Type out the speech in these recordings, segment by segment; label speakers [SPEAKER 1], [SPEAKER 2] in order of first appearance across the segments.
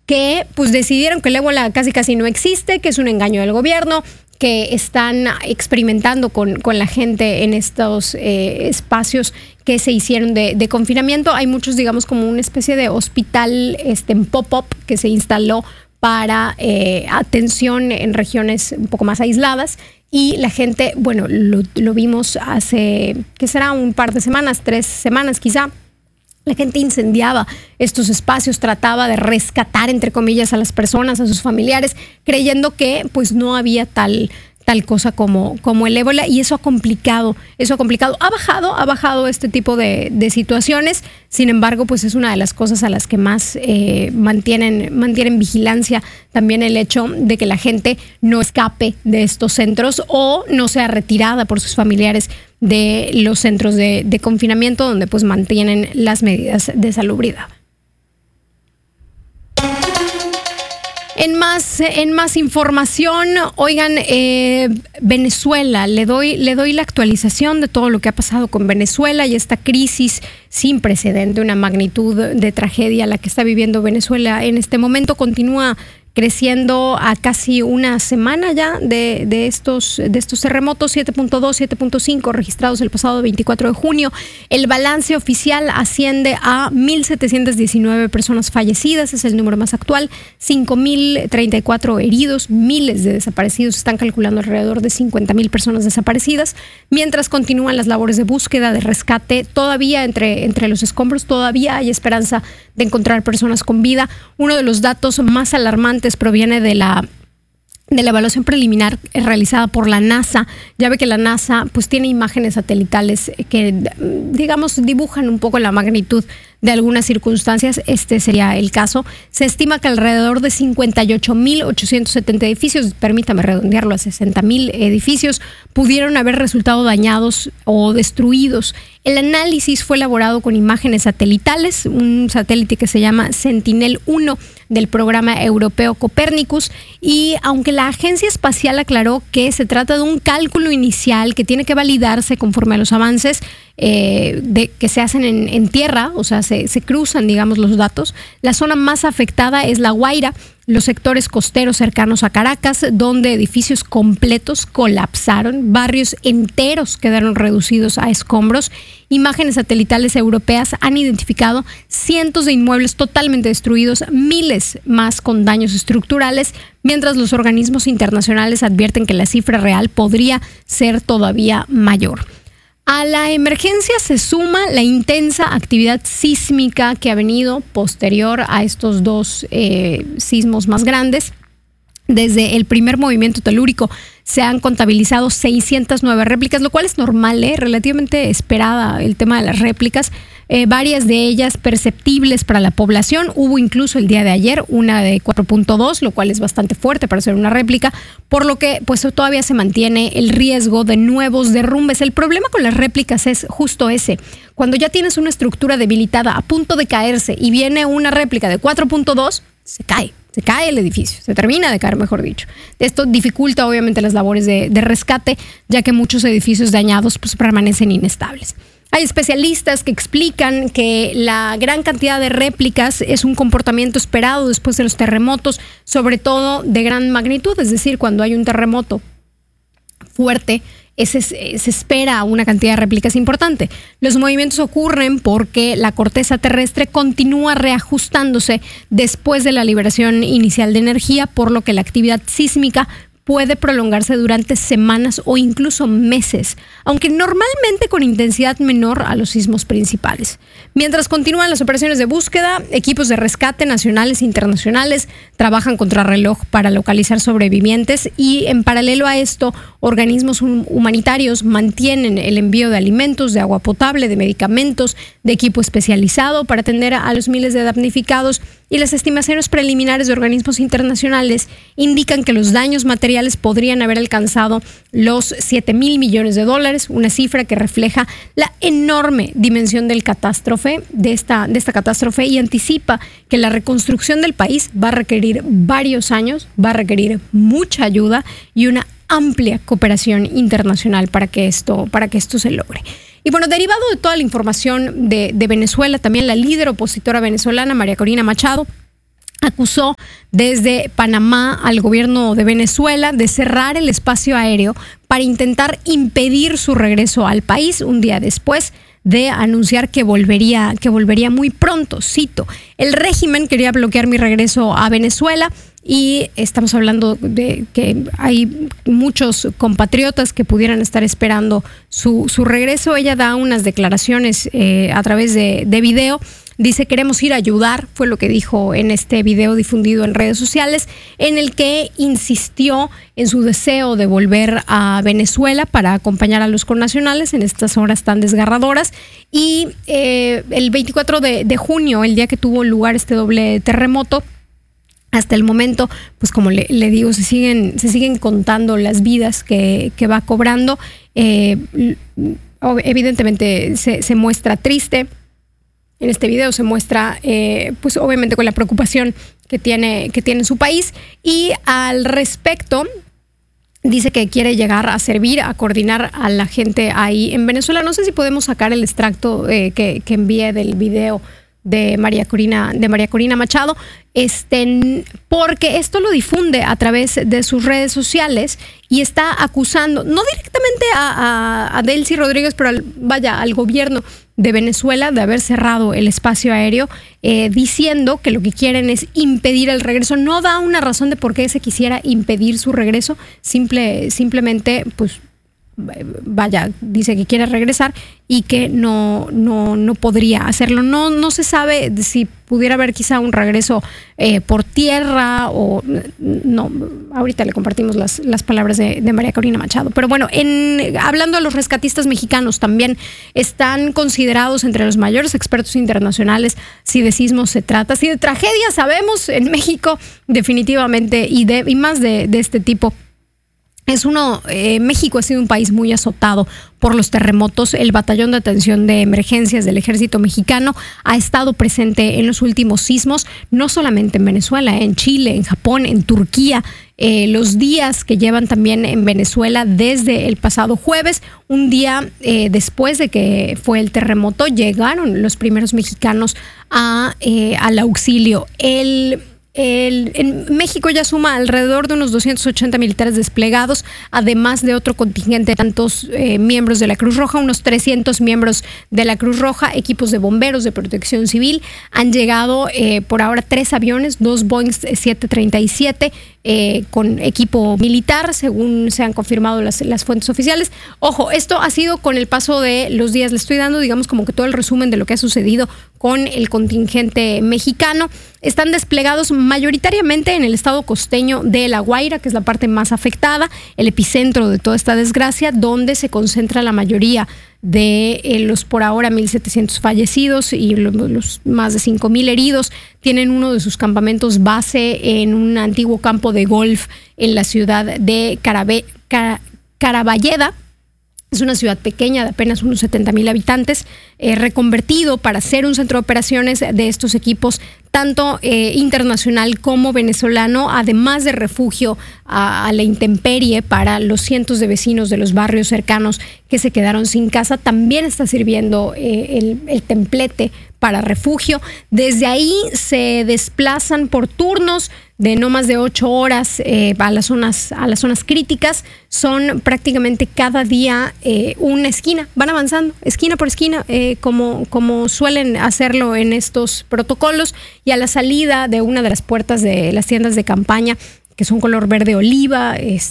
[SPEAKER 1] que pues decidieron que el ébola casi no existe, que es un engaño del gobierno, que están experimentando con la gente en estos espacios que se hicieron de confinamiento. Hay muchos, digamos, como una especie de hospital en pop-up que se instaló para atención en regiones un poco más aisladas. Y la gente, bueno, lo vimos hace, ¿qué será? Un par de semanas, 3 semanas quizá. La gente incendiaba estos espacios, trataba de rescatar, entre comillas, a las personas, a sus familiares, creyendo que pues no había tal cosa como el ébola, y eso ha complicado. Ha bajado este tipo de situaciones. Sin embargo, pues es una de las cosas a las que más mantienen vigilancia, también el hecho de que la gente no escape de estos centros o no sea retirada por sus familiares de los centros de confinamiento, donde pues mantienen las medidas de salubridad. En más información, oigan, Venezuela, le doy la actualización de todo lo que ha pasado con Venezuela y esta crisis sin precedente, una magnitud de tragedia la que está viviendo Venezuela en este momento. Continúa creciendo a casi una semana ya de estos terremotos, 7.2, 7.5 registrados el pasado 24 de junio. El balance oficial asciende a 1.719 personas fallecidas, es el número más actual, 5.034 heridos, miles de desaparecidos, están calculando alrededor de 50.000 personas desaparecidas, mientras continúan las labores de búsqueda, de rescate. Todavía entre los escombros, todavía hay esperanza de encontrar personas con vida. Uno de los datos más alarmantes proviene de la evaluación preliminar realizada por la NASA. Ya ve que la NASA pues tiene imágenes satelitales que, digamos, dibujan un poco la magnitud de algunas circunstancias. Este sería el caso. Se estima que alrededor de 58.870 edificios, permítame redondearlo a 60.000 edificios, pudieron haber resultado dañados o destruidos. El análisis fue elaborado con imágenes satelitales, un satélite que se llama Sentinel-1 del programa europeo Copernicus, y aunque la agencia espacial aclaró que se trata de un cálculo inicial que tiene que validarse conforme a los avances que se hacen en tierra, o sea, se cruzan, digamos, los datos. La zona más afectada es La Guaira, los sectores costeros cercanos a Caracas, donde edificios completos colapsaron, barrios enteros quedaron reducidos a escombros. Imágenes satelitales europeas han identificado cientos de inmuebles totalmente destruidos, miles más con daños estructurales, mientras los organismos internacionales advierten que la cifra real podría ser todavía mayor. A la emergencia se suma la intensa actividad sísmica que ha venido posterior a estos 2 sismos más grandes. Desde el primer movimiento telúrico se han contabilizado 609 réplicas, lo cual es normal, relativamente esperada el tema de las réplicas. Varias de ellas perceptibles para la población. Hubo incluso el día de ayer una de 4.2, lo cual es bastante fuerte para ser una réplica, por lo que pues todavía se mantiene el riesgo de nuevos derrumbes. El problema con las réplicas es justo ese. Cuando ya tienes una estructura debilitada a punto de caerse y viene una réplica de 4.2, se cae el edificio, se termina de caer, mejor dicho. Esto dificulta obviamente las labores de rescate, ya que muchos edificios dañados pues permanecen inestables. Hay especialistas que explican que la gran cantidad de réplicas es un comportamiento esperado después de los terremotos, sobre todo de gran magnitud, es decir, cuando hay un terremoto fuerte, se espera una cantidad de réplicas importante. Los movimientos ocurren porque la corteza terrestre continúa reajustándose después de la liberación inicial de energía, por lo que la actividad sísmica puede prolongarse durante semanas o incluso meses, aunque normalmente con intensidad menor a los sismos principales. Mientras continúan las operaciones de búsqueda, equipos de rescate nacionales e internacionales trabajan contrarreloj para localizar sobrevivientes, y en paralelo a esto, organismos humanitarios mantienen el envío de alimentos, de agua potable, de medicamentos, de equipo especializado para atender a los miles de damnificados, y las estimaciones preliminares de organismos internacionales indican que los daños materiales podrían haber alcanzado los $7,000 millones, una cifra que refleja la enorme dimensión de esta catástrofe, y anticipa que la reconstrucción del país va a requerir varios años, va a requerir mucha ayuda y una amplia cooperación internacional para que esto se logre. Y bueno, derivado de toda la información de Venezuela, también la líder opositora venezolana, María Corina Machado, acusó desde Panamá al gobierno de Venezuela de cerrar el espacio aéreo para intentar impedir su regreso al país un día después de anunciar que volvería muy pronto. Cito: el régimen quería bloquear mi regreso a Venezuela, y estamos hablando de que hay muchos compatriotas que pudieran estar esperando su regreso. Ella da unas declaraciones a través de video. Dice: queremos ir a ayudar, fue lo que dijo en este video difundido en redes sociales, en el que insistió en su deseo de volver a Venezuela para acompañar a los connacionales en estas horas tan desgarradoras. Y el 24 de junio, el día que tuvo lugar este doble terremoto, hasta el momento, pues como le digo, se siguen contando las vidas que va cobrando. Evidentemente se muestra triste. En este video se muestra, pues obviamente con la preocupación que tiene su país, y al respecto dice que quiere llegar a servir, a coordinar a la gente ahí en Venezuela. No sé si podemos sacar el extracto que envié del video de María Corina Machado, porque esto lo difunde a través de sus redes sociales y está acusando, no directamente a Delcy Rodríguez, pero al gobierno de Venezuela de haber cerrado el espacio aéreo, diciendo que lo que quieren es impedir el regreso. No da una razón de por qué se quisiera impedir su regreso, simplemente pues dice que quiere regresar y que no podría hacerlo. No se sabe si pudiera haber quizá un regreso por tierra o no. Ahorita le compartimos las palabras de María Corina Machado. Pero bueno, hablando de los rescatistas mexicanos, también están considerados entre los mayores expertos internacionales si de sismos se trata, si de tragedia sabemos en México, definitivamente, y más de este tipo. México ha sido un país muy azotado por los terremotos. El Batallón de Atención de Emergencias del Ejército Mexicano ha estado presente en los últimos sismos, no solamente en Venezuela, en Chile, en Japón, en Turquía. Los días que llevan también en Venezuela desde el pasado jueves, un día después de que fue el terremoto, llegaron los primeros mexicanos al auxilio. En México ya suma alrededor de unos 280 militares desplegados, además de otro contingente de tantos miembros de la Cruz Roja, unos 300 miembros de la Cruz Roja, equipos de bomberos, de protección civil. Han llegado por ahora 3 aviones, 2 Boeing 737 con equipo militar, según se han confirmado las fuentes oficiales. Ojo, esto ha sido con el paso de los días. Le estoy dando, digamos, como que todo el resumen de lo que ha sucedido con el contingente mexicano. Están desplegados mayoritariamente en el estado costeño de La Guaira, que es la parte más afectada, el epicentro de toda esta desgracia, donde se concentra la mayoría de los por ahora 1,700 fallecidos y los más de 5,000 heridos. Tienen uno de sus campamentos base en un antiguo campo de golf en la ciudad de Caraballeda. Es una ciudad pequeña de apenas unos 70,000 habitantes, reconvertido para ser un centro de operaciones de estos equipos, tanto internacional como venezolano, además de refugio a la intemperie para los cientos de vecinos de los barrios cercanos que se quedaron sin casa. También está sirviendo el templete para refugio. Desde ahí se desplazan por turnos de no más de 8 horas a las zonas críticas. Son prácticamente cada día una esquina. Van avanzando esquina por esquina, como suelen hacerlo en estos protocolos. Y a la salida de una de las puertas de las tiendas de campaña, que son color verde oliva,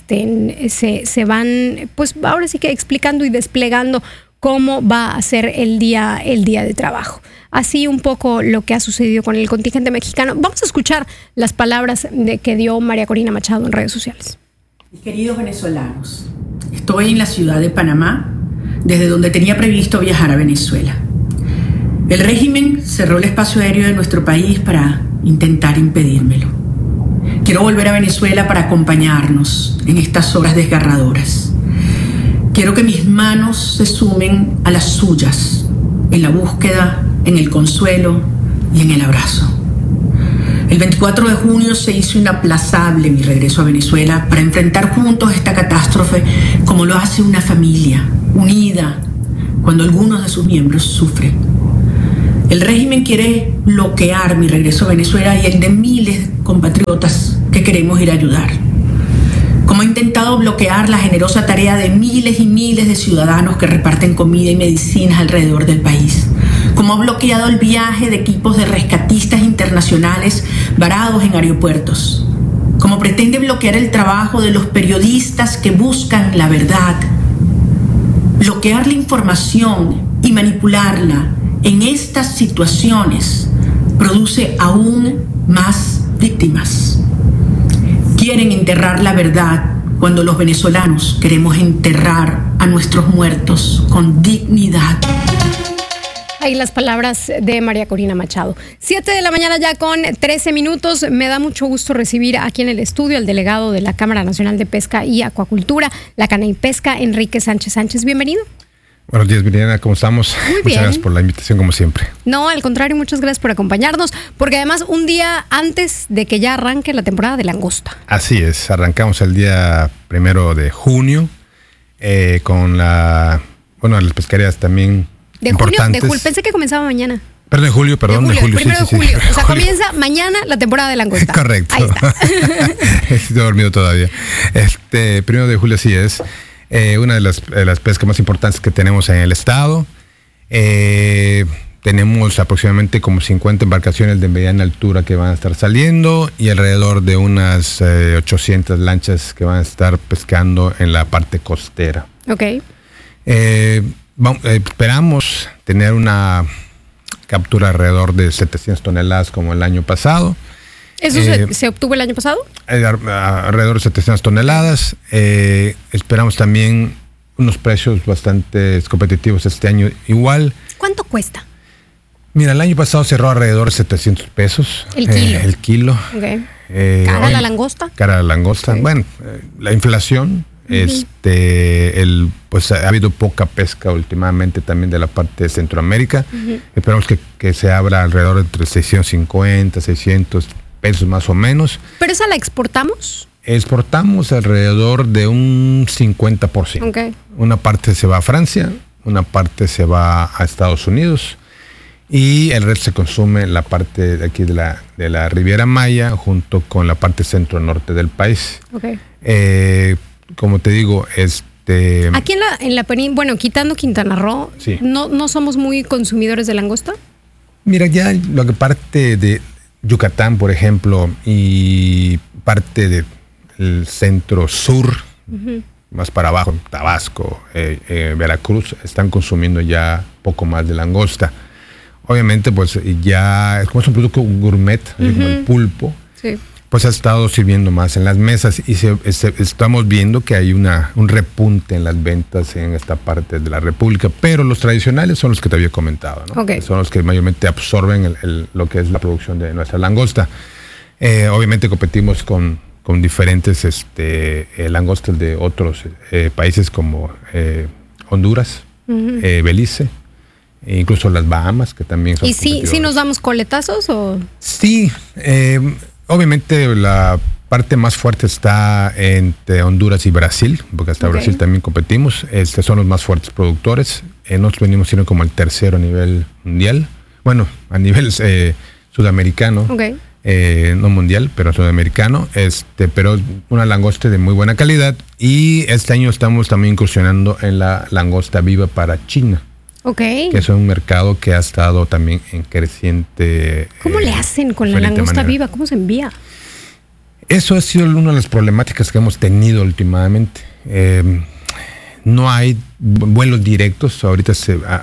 [SPEAKER 1] se van, pues ahora sí que explicando y desplegando cómo va a ser el día de trabajo. Así un poco lo que ha sucedido con el contingente mexicano. Vamos a escuchar las palabras que dio María Corina Machado en redes sociales.
[SPEAKER 2] Mis queridos venezolanos, estoy en la ciudad de Panamá, desde donde tenía previsto viajar a Venezuela. El régimen cerró el espacio aéreo de nuestro país para intentar impedírmelo. Quiero volver a Venezuela para acompañarnos en estas horas desgarradoras. Quiero que mis manos se sumen a las suyas en la búsqueda, en el consuelo y en el abrazo. El 24 de junio se hizo inaplazable mi regreso a Venezuela para enfrentar juntos esta catástrofe como lo hace una familia unida cuando algunos de sus miembros sufren. El régimen quiere bloquear mi regreso a Venezuela y el de miles de compatriotas que queremos ir a ayudar. Como ha intentado bloquear la generosa tarea de miles y miles de ciudadanos que reparten comida y medicinas alrededor del país. Como ha bloqueado el viaje de equipos de rescatistas internacionales varados en aeropuertos. Como pretende bloquear el trabajo de los periodistas que buscan la verdad. Bloquear la información y manipularla en estas situaciones produce aún más víctimas. Quieren enterrar la verdad cuando los venezolanos queremos enterrar a nuestros muertos con dignidad.
[SPEAKER 1] Ahí las palabras de María Corina Machado. 7 de la mañana ya con 13 minutos. Me da mucho gusto recibir aquí en el estudio al delegado de la Cámara Nacional de Pesca y Acuacultura, la Cana y Pesca, Enrique Sánchez Sánchez. Bienvenido.
[SPEAKER 3] Buenos días, Viridiana, ¿cómo estamos?
[SPEAKER 1] Muy bien.
[SPEAKER 3] Muchas gracias por la invitación, como siempre.
[SPEAKER 1] No, al contrario, muchas gracias por acompañarnos, porque además un día antes de que ya arranque la temporada de langosta.
[SPEAKER 3] Así es, arrancamos el día 1 de junio con las pesquerías también importantes.
[SPEAKER 1] De julio, pensé que comenzaba mañana.
[SPEAKER 3] Perdón, de julio.
[SPEAKER 1] El 1 de julio. O sea,
[SPEAKER 3] julio.
[SPEAKER 1] comienza mañana la temporada de langosta.
[SPEAKER 3] Correcto.
[SPEAKER 1] Ahí está.
[SPEAKER 3] Estoy dormido todavía. 1 de julio sí es una de las pescas más importantes que tenemos en el estado. Tenemos aproximadamente como 50 embarcaciones de mediana altura que van a estar saliendo y alrededor de unas 800 lanchas que van a estar pescando en la parte costera.
[SPEAKER 1] Ok.
[SPEAKER 3] Esperamos tener una captura alrededor de 700 toneladas como el año pasado.
[SPEAKER 1] ¿Eso se obtuvo el año pasado?
[SPEAKER 3] Alrededor de 700 toneladas. Esperamos también unos precios bastante competitivos este año igual.
[SPEAKER 1] ¿Cuánto cuesta?
[SPEAKER 3] Mira, el año pasado cerró alrededor de 700 pesos.
[SPEAKER 1] El kilo.
[SPEAKER 3] El kilo.
[SPEAKER 1] Okay. ¿Cara la langosta?
[SPEAKER 3] Cara la langosta. Okay. Bueno, la inflación. Pues ha habido poca pesca últimamente también de la parte de Centroamérica. Esperamos que se abra alrededor de entre 650, 600 pesos más o menos.
[SPEAKER 1] ¿Pero esa la exportamos?
[SPEAKER 3] Exportamos alrededor de un 50%.
[SPEAKER 1] Okay.
[SPEAKER 3] Una parte se va a Francia, una parte se va a Estados Unidos y el resto se consume en la parte de aquí de la Riviera Maya junto con la parte centro-norte del país.
[SPEAKER 1] Okay.
[SPEAKER 3] Como te digo,
[SPEAKER 1] aquí en la península, bueno, quitando Quintana Roo,
[SPEAKER 3] sí.
[SPEAKER 1] ¿no somos muy consumidores de langosta?
[SPEAKER 3] Mira, ya lo que parte de Yucatán, por ejemplo, y parte del centro-sur, más para abajo, Tabasco, Veracruz, están consumiendo ya poco más de langosta. Obviamente, pues ya, como es un producto gourmet, como el pulpo,
[SPEAKER 1] sí,
[SPEAKER 3] pues ha estado sirviendo más en las mesas y estamos viendo que hay un repunte en las ventas en esta parte de la República, pero los tradicionales son los que te había comentado, ¿no?
[SPEAKER 1] Okay.
[SPEAKER 3] Son los que mayormente absorben lo que es la producción de nuestra langosta. Obviamente competimos con diferentes langostas de otros países como Honduras, Belice, e incluso las Bahamas, que también son.
[SPEAKER 1] ¿Y sí nos damos coletazos o?
[SPEAKER 3] Sí, obviamente la parte más fuerte está entre Honduras y Brasil, porque hasta Brasil también competimos. Son los más fuertes productores. Nosotros venimos siendo como el tercero a nivel mundial. Bueno, a nivel sudamericano.
[SPEAKER 1] Okay.
[SPEAKER 3] No mundial, pero sudamericano. Pero una langosta de muy buena calidad. Y este año estamos también incursionando en la langosta viva para China.
[SPEAKER 1] Okay.
[SPEAKER 3] Que es un mercado que ha estado también en creciente.
[SPEAKER 1] ¿Cómo le hacen con la langosta viva? ¿Cómo se envía?
[SPEAKER 3] Eso ha sido una de las problemáticas que hemos tenido últimamente. No hay vuelos directos. Ahorita se va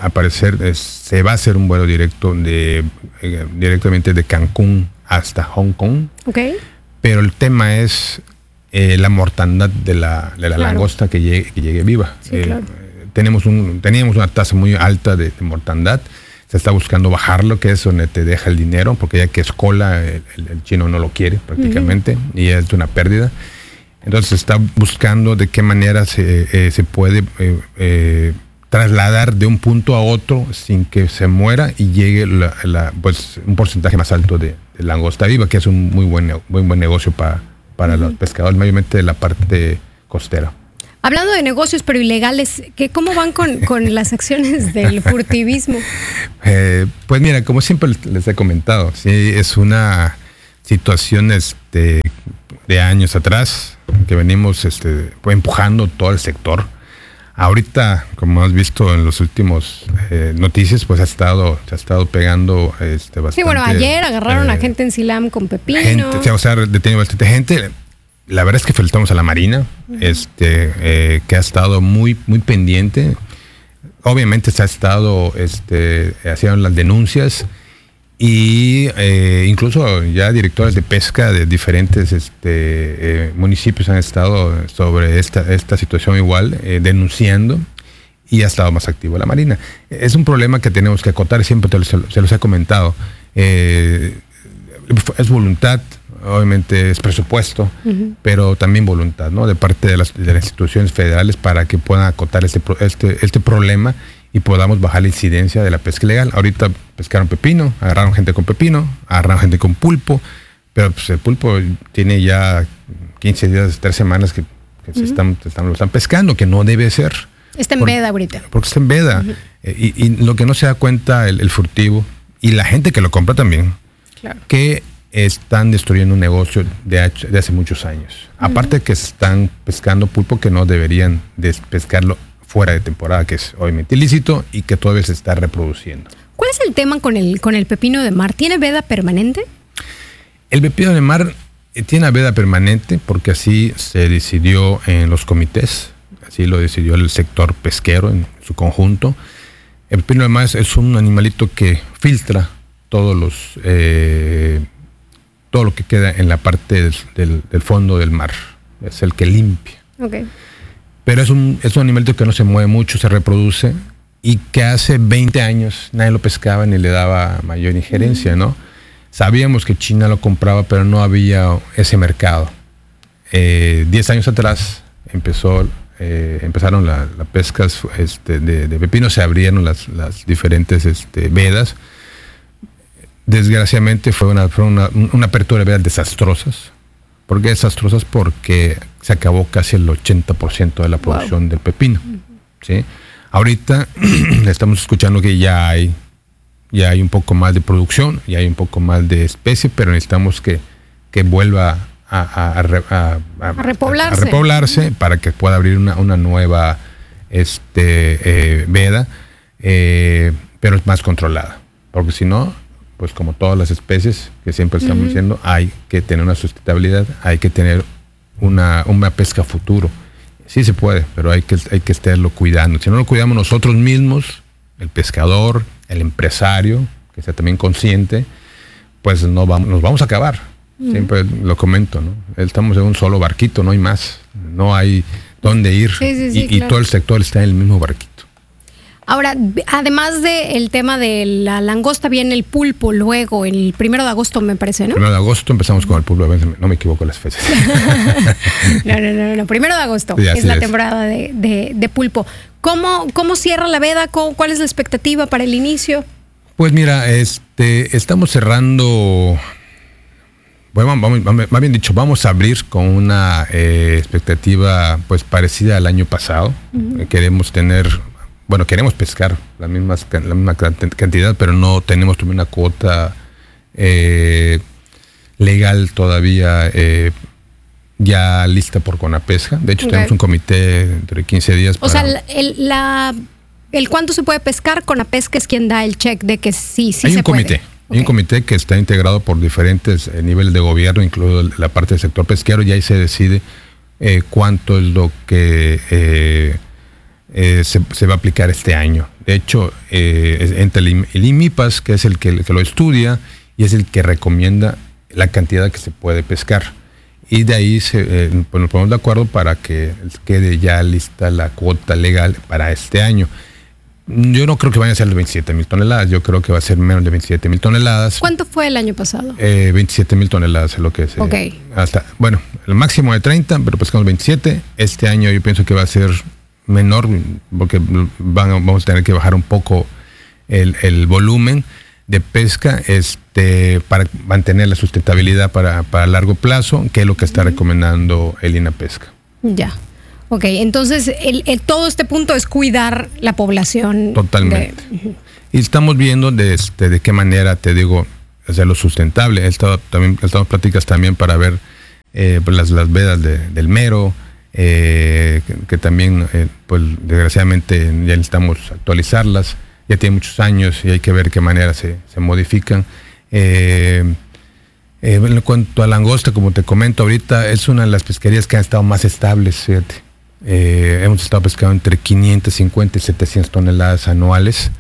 [SPEAKER 3] a hacer un vuelo directo directamente de Cancún hasta Hong Kong.
[SPEAKER 1] Okay.
[SPEAKER 3] Pero el tema es la mortandad de la langosta que llegue viva.
[SPEAKER 1] Sí, claro.
[SPEAKER 3] Teníamos una tasa muy alta de mortandad. Se está buscando bajarlo, que es donde te deja el dinero, porque ya que es cola, el chino no lo quiere prácticamente, y es una pérdida. Entonces se está buscando de qué manera se puede trasladar de un punto a otro sin que se muera y llegue pues un porcentaje más alto de langosta viva, que es un muy buen negocio para los pescadores, mayormente de la parte costera.
[SPEAKER 1] Hablando de negocios pero ilegales, ¿cómo van con las acciones del furtivismo?
[SPEAKER 3] Pues mira, como siempre les he comentado, sí, es una situación de años atrás que venimos empujando todo el sector. Ahorita, como has visto en los últimos noticias, pues se ha estado pegando bastante.
[SPEAKER 1] Sí, bueno, ayer agarraron a gente en Silam con pepino.
[SPEAKER 3] Detenido bastante gente. La verdad es que felicitamos a la Marina, que ha estado muy, muy pendiente. Obviamente se ha estado haciendo las denuncias y incluso ya directores de pesca de diferentes municipios han estado sobre esta situación igual, denunciando, y ha estado más activo la Marina. Es un problema que tenemos que acotar, siempre se los he comentado. Es voluntad, obviamente es presupuesto, pero también voluntad, ¿no? De parte de las instituciones federales para que puedan acotar este problema y podamos bajar la incidencia de la pesca ilegal. Ahorita pescaron pepino, agarraron gente con pepino, agarraron gente con pulpo, pero pues el pulpo tiene ya 15 días, 3 semanas que lo están pescando, que no debe ser.
[SPEAKER 1] Está en veda ahorita.
[SPEAKER 3] Porque está en veda. Y lo que no se da cuenta el furtivo y la gente que lo compra también, claro, que están destruyendo un negocio de hace muchos años. Aparte que están pescando pulpo que no deberían de pescarlo fuera de temporada, que es obviamente ilícito y que todavía se está reproduciendo.
[SPEAKER 1] ¿Cuál es el tema con el pepino de mar? ¿Tiene veda permanente?
[SPEAKER 3] El pepino de mar tiene veda permanente porque así se decidió en los comités, así lo decidió el sector pesquero en su conjunto. El pepino de mar es un animalito que filtra todo lo que queda en la parte del fondo del mar. Es el que limpia.
[SPEAKER 1] Okay.
[SPEAKER 3] Pero es un animalito que no se mueve mucho, se reproduce, y que hace 20 años nadie lo pescaba ni le daba mayor injerencia, ¿no? Sabíamos que China lo compraba, pero no había ese mercado. 10 años atrás empezaron las pescas de pepino, se abrieron las diferentes vedas. Desgraciadamente fue una apertura de vedas desastrosas. ¿Por qué desastrosas? Porque se acabó casi el 80% de la producción del pepino. ¿Sí? Ahorita estamos escuchando que ya hay un poco más de producción, ya hay un poco más de especie, pero necesitamos que vuelva a repoblarse para que pueda abrir una nueva veda, pero es más controlada. Porque si no, pues como todas las especies que siempre estamos diciendo, hay que tener una sustentabilidad, hay que tener una pesca futuro. Sí se puede, pero hay que estarlo cuidando. Si no lo cuidamos nosotros mismos, el pescador, el empresario, que sea también consciente, pues nos vamos a acabar. Siempre lo comento, ¿no? Estamos en un solo barquito, no hay más. No hay dónde ir. Sí, claro. Y todo el sector está en el mismo barquito.
[SPEAKER 1] Ahora, además del tema de la langosta, viene el pulpo luego, el 1 de agosto me parece, ¿no?
[SPEAKER 3] 1 de agosto empezamos con el pulpo, no me equivoco las fechas.
[SPEAKER 1] No, 1 de agosto sí, es la temporada de pulpo. ¿Cómo cierra la veda? ¿Cuál es la expectativa para el inicio?
[SPEAKER 3] Pues mira, estamos cerrando, bueno, más bien dicho, vamos a abrir con una expectativa pues parecida al año pasado. Queremos pescar la misma cantidad, pero no tenemos todavía una cuota legal todavía ya lista por Conapesca. De hecho, tenemos un comité entre 15 días.
[SPEAKER 1] O sea, el cuánto se puede pescar, Conapesca es quien da el check de que sí se puede. Hay un comité que está integrado por diferentes niveles de gobierno, incluido la parte del sector pesquero, y ahí se decide cuánto es lo que se va a aplicar este año. De hecho, entre el IMIPAS, que es el que lo estudia y es el que recomienda la cantidad que se puede pescar. Y de ahí pues nos ponemos de acuerdo para que quede ya lista la cuota legal para este año. Yo no creo que vaya a ser de 27,000 toneladas, yo creo que va a ser menos de 27,000 toneladas. ¿Cuánto fue el año pasado?
[SPEAKER 3] 27,000 toneladas es lo que es. Bueno, el máximo de 30, pero pescamos 27. Este año yo pienso que va a ser menor porque vamos a tener que bajar un poco el volumen de pesca para mantener la sustentabilidad para largo plazo, que es lo que está recomendando el INAPESCA.
[SPEAKER 1] Ya. Ok, entonces todo este punto es cuidar la población.
[SPEAKER 3] Totalmente. Y estamos viendo de qué manera, te digo, hacerlo sustentable. También estamos pláticas también para ver las vedas del mero, que también, pues desgraciadamente ya necesitamos actualizarlas. Ya tiene muchos años y hay que ver qué manera se modifican. En cuanto a langosta, como te comento ahorita, es una de las pesquerías que han estado más estables, fíjate. Hemos estado pescando entre 550 y 700 toneladas anuales,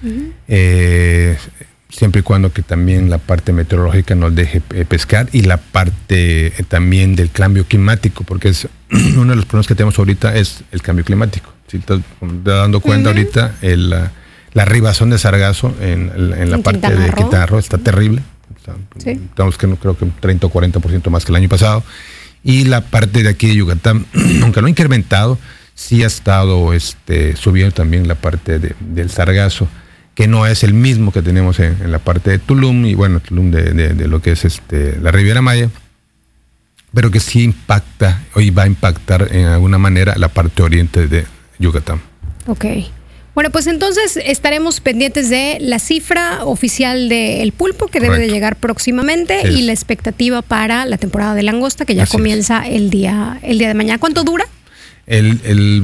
[SPEAKER 3] siempre y cuando que también la parte meteorológica nos deje pescar, y la parte también del cambio climático, porque es uno de los problemas que tenemos ahorita es el cambio climático. Si te estás dando cuenta ahorita, la arribazón de sargazo en la parte de Quintana Roo está terrible. Estamos creo que un 30 o 40% más que el año pasado. Y la parte de aquí de Yucatán, aunque no ha incrementado, sí ha estado subiendo también la parte del sargazo, que no es el mismo que tenemos en la parte de Tulum, y bueno, Tulum de lo que es la Riviera Maya, pero que sí impacta, hoy va a impactar en alguna manera la parte oriente de Yucatán.
[SPEAKER 1] Ok. Bueno, pues entonces estaremos pendientes de la cifra oficial del pulpo, que debe de llegar próximamente, y la expectativa para la temporada de langosta, que ya comienza el día de mañana. ¿Cuánto dura?
[SPEAKER 3] El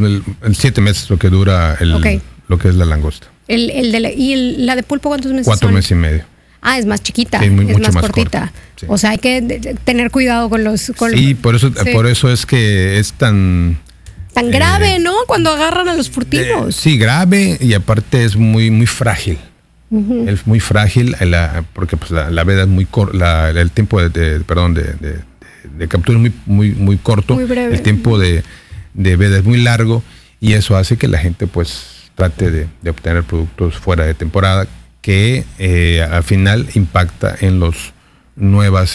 [SPEAKER 3] 7 meses lo que dura lo que es la langosta.
[SPEAKER 1] ¿Y la de pulpo cuántos meses
[SPEAKER 3] 4 meses y medio.
[SPEAKER 1] Ah, es más chiquita,
[SPEAKER 3] sí,
[SPEAKER 1] es
[SPEAKER 3] mucho
[SPEAKER 1] más cortita.
[SPEAKER 3] Sí.
[SPEAKER 1] O sea, hay que tener cuidado con los...
[SPEAKER 3] Sí, por eso es que es tan
[SPEAKER 1] grave, ¿no? Cuando agarran a los furtivos.
[SPEAKER 3] Sí, grave, y aparte es muy, muy frágil. Es muy frágil, porque pues la veda es muy corta, el tiempo de captura es muy, muy, muy corto.
[SPEAKER 1] Muy breve.
[SPEAKER 3] El tiempo de veda es muy largo, y eso hace que la gente pues trate de obtener productos fuera de temporada, que al final impacta en las nuevas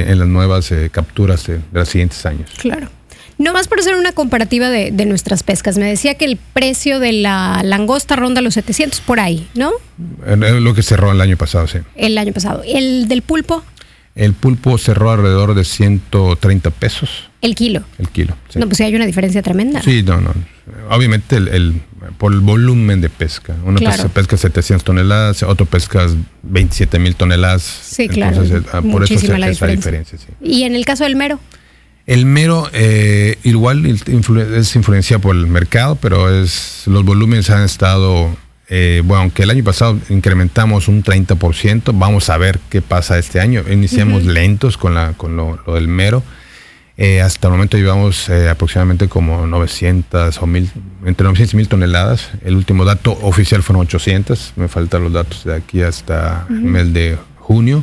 [SPEAKER 3] capturas de los siguientes años.
[SPEAKER 1] Claro. No más por hacer una comparativa de nuestras pescas. Me decía que el precio de la langosta ronda los 700 por ahí, ¿no?
[SPEAKER 3] Lo que cerró el año pasado, sí.
[SPEAKER 1] El año pasado. ¿El del pulpo?
[SPEAKER 3] El pulpo cerró alrededor de 130 pesos.
[SPEAKER 1] ¿El kilo?
[SPEAKER 3] El kilo, sí.
[SPEAKER 1] No, pues sí hay una diferencia tremenda.
[SPEAKER 3] Sí, no. Obviamente por el volumen de pesca. Uno pesca 700 toneladas, otro pesca 27,000 toneladas.
[SPEAKER 1] Sí, claro.
[SPEAKER 3] Entonces, por eso esa diferencia, sí.
[SPEAKER 1] ¿Y en el caso del mero?
[SPEAKER 3] El mero igual es influenciado por el mercado, pero los volúmenes han estado, aunque el año pasado incrementamos un 30%, vamos a ver qué pasa este año. Iniciamos lentos con lo del mero. Hasta el momento llevamos aproximadamente como 900 o 1,000, entre 900 y 1,000 toneladas. El último dato oficial fueron 800. Me faltan los datos de aquí hasta el mes de junio.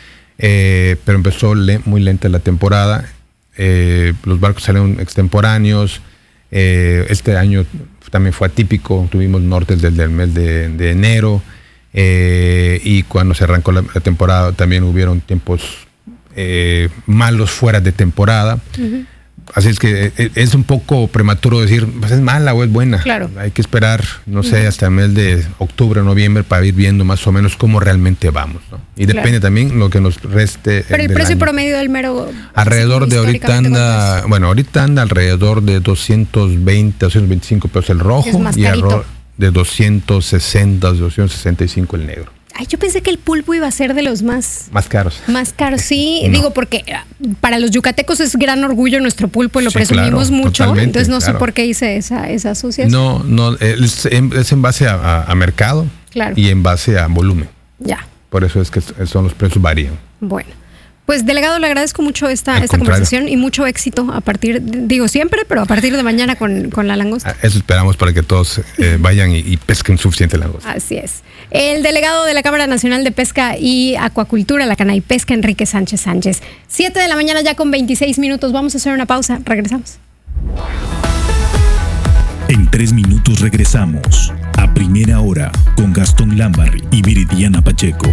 [SPEAKER 3] Pero empezó muy lenta la temporada. Los barcos salieron extemporáneos. Este año también fue atípico. Tuvimos nortes desde el mes de enero. Y cuando se arrancó la temporada también hubieron tiempos malos fuera de temporada. Así es que es un poco prematuro decir, pues es mala o es buena.
[SPEAKER 1] Claro.
[SPEAKER 3] Hay que esperar, no sé, hasta el mes de octubre o noviembre para ir viendo más o menos cómo realmente vamos, ¿no? Y depende también lo que nos reste.
[SPEAKER 1] Pero el precio promedio del mero,
[SPEAKER 3] alrededor de ahorita anda alrededor de 220, 225 pesos el rojo,
[SPEAKER 1] es más
[SPEAKER 3] y
[SPEAKER 1] carito.
[SPEAKER 3] De 260, 265 el negro.
[SPEAKER 1] Ay, yo pensé que el pulpo iba a ser de los más
[SPEAKER 3] caros.
[SPEAKER 1] Más caros, sí.
[SPEAKER 3] No.
[SPEAKER 1] Digo, porque para los yucatecos es gran orgullo nuestro pulpo y lo presumimos mucho. Entonces no sé por qué hice esa asociación.
[SPEAKER 3] No, es en base a mercado,
[SPEAKER 1] claro,
[SPEAKER 3] y en base a volumen.
[SPEAKER 1] Ya.
[SPEAKER 3] Por eso es que los precios varían.
[SPEAKER 1] Bueno. Pues, delegado, le agradezco mucho esta conversación y mucho éxito siempre, pero a partir de mañana con la langosta.
[SPEAKER 3] Eso esperamos para que todos vayan y pesquen suficiente langosta.
[SPEAKER 1] Así es. El delegado de la Cámara Nacional de Pesca y Acuacultura, la Canaipesca, Enrique Sánchez Sánchez. 7 de la mañana ya con 26 minutos. Vamos a hacer una pausa. Regresamos.
[SPEAKER 4] En 3 minutos regresamos a Primera Hora con Gastón Lambarri y Viridiana Pacheco.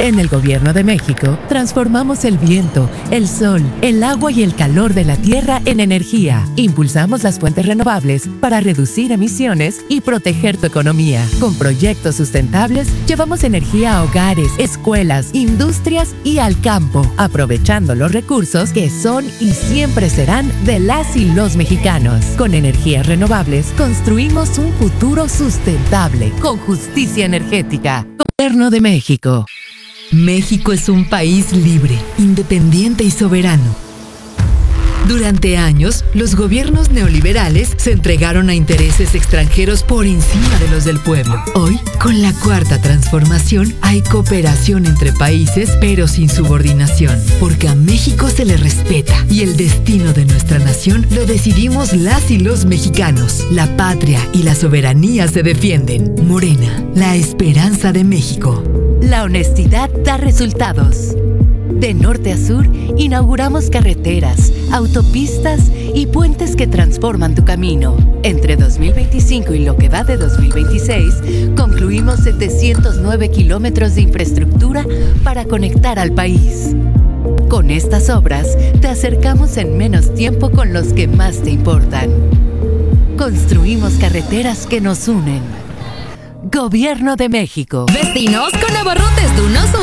[SPEAKER 5] En el Gobierno de México, transformamos el viento, el sol, el agua y el calor de la tierra en energía. Impulsamos las fuentes renovables para reducir emisiones y proteger tu economía. Con proyectos sustentables, llevamos energía a hogares, escuelas, industrias y al campo, aprovechando los recursos que son y siempre serán de las y los mexicanos. Con energías renovables, construimos un futuro sustentable, con justicia energética. Gobierno de México.
[SPEAKER 6] México es un país libre, independiente y soberano. Durante años, los gobiernos neoliberales se entregaron a intereses extranjeros por encima de los del pueblo. Hoy, con la Cuarta Transformación, hay cooperación entre países, pero sin subordinación, porque a México se le respeta y el destino de nuestra nación lo decidimos las y los mexicanos. La patria y la soberanía se defienden. Morena, la esperanza de México.
[SPEAKER 5] La honestidad da resultados. De norte a sur, inauguramos carreteras, autopistas y puentes que transforman tu camino. Entre 2025 y lo que va de 2026, concluimos 709 kilómetros de infraestructura para conectar al país. Con estas obras, te acercamos en menos tiempo con los que más te importan. Construimos carreteras que nos unen. Gobierno de México.
[SPEAKER 7] Vecinos, con abarrotes Duna